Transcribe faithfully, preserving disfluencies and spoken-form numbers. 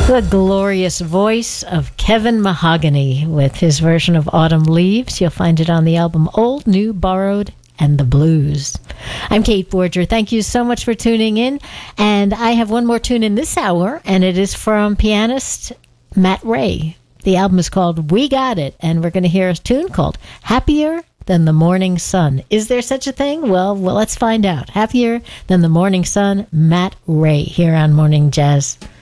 The glorious voice of Kevin Mahogany with his version of Autumn Leaves. You'll find it on the album Old, New, Borrowed, and the Blues. I'm Kate Borger. Thank you so much for tuning in. And I have one more tune in this hour, and it is from pianist Matt Ray. The album is called We Got It, and we're going to hear a tune called Happier Than the Morning Sun. Is there such a thing? Well, well, let's find out. Happier Than the Morning Sun, Matt Ray, here on Morning Jazz.